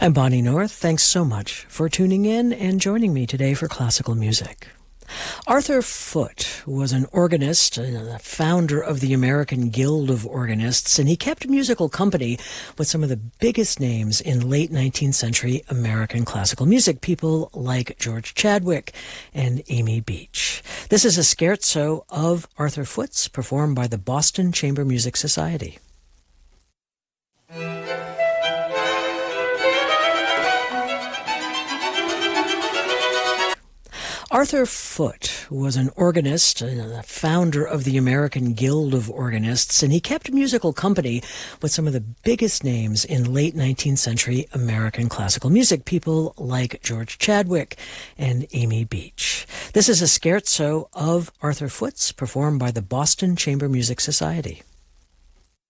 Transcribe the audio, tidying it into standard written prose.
I'm Bonnie North. Thanks so much for tuning in and joining me today for classical music. Arthur Foote was an organist and the founder of the American Guild of Organists, and he kept musical company with some of the biggest names in late 19th century American classical music, people like George Chadwick and Amy Beach. This is a scherzo of Arthur Foote's performed by the Boston Chamber Music Society. Arthur Foote was an organist and the founder of the American Guild of Organists, and he kept musical company with some of the biggest names in late 19th century American classical music, people like George Chadwick and Amy Beach. This is a scherzo of Arthur Foote's performed by the Boston Chamber Music Society.